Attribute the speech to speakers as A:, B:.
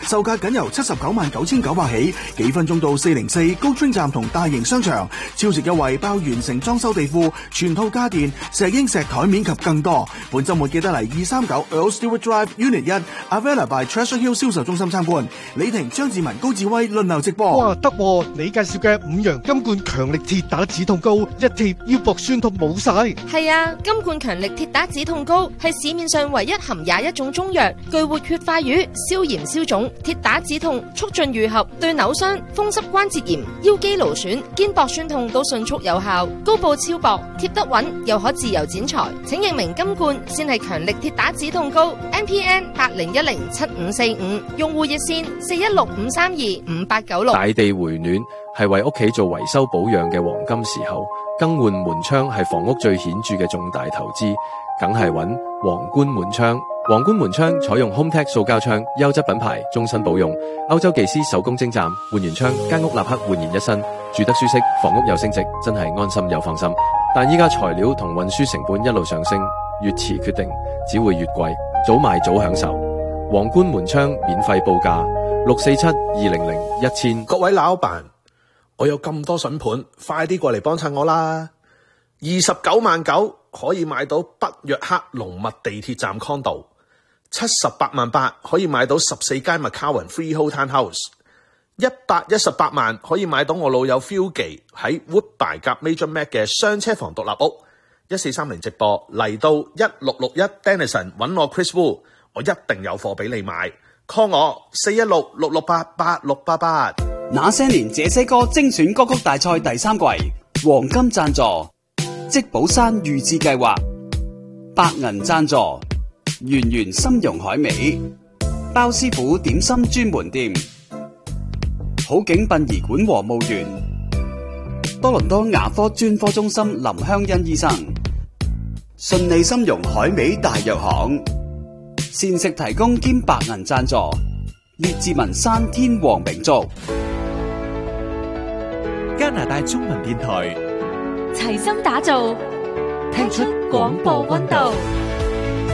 A: 售價僅由799900起，幾分鐘到404高川站同大型商場，超值優惠包完成裝修地庫、全套家電、石英石台面及更多。本週末記得嚟239 Earl Stewart Drive Unit 1 Avella by Treasure Hill 銷售中心參觀。李婷、張志文、高志威輪流直播。
B: 哇，得喎！你介紹嘅5樣金冠強力鐵打止痛膏，一貼腰膊酸痛冇晒。
C: 係啊，金冠強力鐵打止痛膏係市面上唯一含21種中藥，具活血化瘀、消炎消腫、鐵打止痛，促進愈合，對扭傷、風濕關節炎、腰肌勞損、肩膊酸痛都迅速有效。膏布超薄，貼得穩，又可自由剪裁。請認明金冠先係強力鐵打止痛膏。MPN 80107545，用戶熱線416-532-5896。
D: 大地回暖係為屋企做維修保養嘅黃金時候，更換門窗係房屋最顯著嘅重大投資，梗係揾皇冠門窗。皇冠門窗採用 HomeTech 塑膠窗，優質品牌，終身保用。歐洲技師手工精湛，換完窗間屋立刻煥然一新，住得舒適，房屋又升值，真係安心又放心。但依家材料同運輸成本一路上升，越遲決定只會越貴，早買早享受。皇冠門窗免費報價647-200-1000。
E: 各位老闆，我有咁多筍盤，快啲過嚟幫襯我啦！29.9萬可以買到北約克龍脈地鐵站 condo，78.8萬可以買到14間 McCowan Freehold Townhouse，118萬可以買到我老友 Philgy 喺 Woodbine 夾 Major Mac 嘅雙車房獨立屋。1430直播嚟到1661 Denison 揾我 Chris Wu， 我一定有貨俾你買 ，call 我416-668-8688。
F: 那些年這些歌精選歌曲大賽第3季，黃金贊助積寶山預置計劃，白銀贊助圓圓參茸海味，包師傅點心專門店，好景殯儀館和墓園，多倫多牙科專科中心林香欣醫生，順利參茸海味大藥行，膳食提供兼白銀贊助，列治文山天皇名族，
G: 加拿大中文電台
H: 齊心打造，聽出廣播溫度。